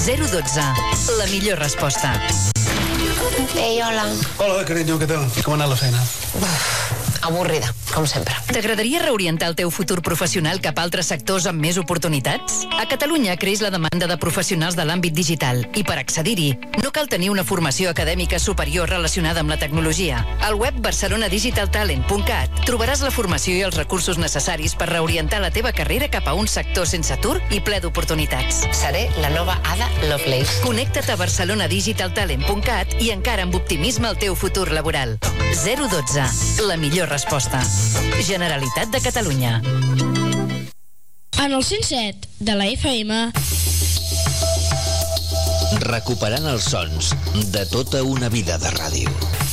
012. La millor resposta. Ei, hola. Hola, carinyo, què tal? Com ha anat la feina? Avorrida, com sempre. T'agradaria reorientar el teu futur professional cap a altres sectors amb més oportunitats? A Catalunya creix la demanda de professionals de l'àmbit digital i per accedir-hi no cal tenir una formació acadèmica superior relacionada amb la tecnologia. Al web barcelonadigitaltalent.cat trobaràs la formació i els recursos necessaris per reorientar la teva carrera cap a un sector sense atur i ple d'oportunitats. Seré la nova Ada Lovelace. Connecta't a barcelonadigitaltalent.cat i encara amb optimisme el teu futur laboral. 012. La millor resposta. Generalitat de Catalunya. En el 107 de la FM. Recuperant els sons de tota una vida de ràdio.